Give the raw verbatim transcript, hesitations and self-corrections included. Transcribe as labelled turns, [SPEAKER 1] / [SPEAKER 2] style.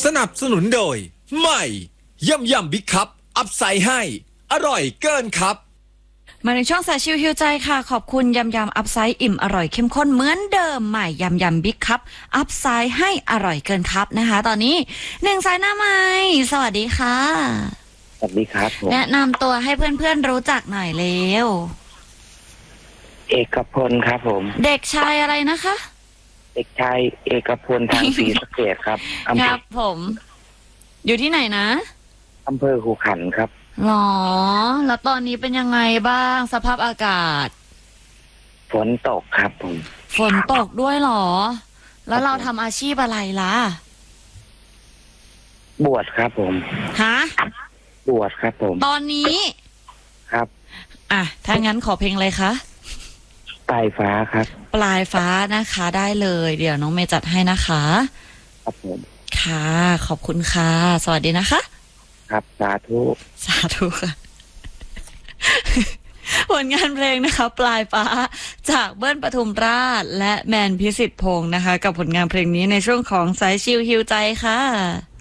[SPEAKER 1] สนับสนุนโดยใหม่ยำยำบิ๊กคัพอัพไซด์ให้อร่อยเกินครับ
[SPEAKER 2] มาในช่วงสายชิวฮิวใจค่ะขอบคุณยำยำอัพไซด์อิ่มอร่อยเข้มข้นเหมือนเดิมใหม่ยำยำบิ๊กคัพอัพไซด์ให้อร่อยเกินครับนะคะตอนนี้หนึ่งสายหน้าใหม่สวัสดีค่ะ
[SPEAKER 3] สวัสดีครับผม
[SPEAKER 2] แนะนำตัวให้เพื่อนๆรู้จักหน่อยเร็ว
[SPEAKER 3] เอกพลครับผม
[SPEAKER 2] เด็กชายอะไรนะคะ
[SPEAKER 3] เด็กชายเอกพลทางศรีสะเกษครับ
[SPEAKER 2] ครับผมอยู่ที่ไหนนะ
[SPEAKER 3] อำเภอคูขันครับ
[SPEAKER 2] หรอแล้วตอนนี้เป็นยังไงบ้างสภาพอากาศ
[SPEAKER 3] ฝนตกครับผม
[SPEAKER 2] ฝนตกด้วยหรอแล้วเราทำอาชีพอะไรล่ะ
[SPEAKER 3] บวชครับผม
[SPEAKER 2] ฮะ
[SPEAKER 3] บวชครับผม
[SPEAKER 2] ตอนนี้
[SPEAKER 3] ครับ
[SPEAKER 2] อ่ะถ้างั้นขอเพลงอะไรคะ
[SPEAKER 3] ปลายฟ้าครับ
[SPEAKER 2] ปลายฟ้านะคะได้เลยเดี๋ยวน้องเมย์จัดให้นะคะ
[SPEAKER 3] ครับผม
[SPEAKER 2] ค่ะขอบคุณค่ะสวัสดีนะคะ
[SPEAKER 3] ครับสาธุ
[SPEAKER 2] สาธุค่ะผลงานเพลงนะคะปลายฟ้าจากเบิ้ลปทุมราชและแมนพิสิทธิ์พงศ์นะคะกับผลงานเพลงนี้ในช่วงของสายชิลฮิวใจค่ะ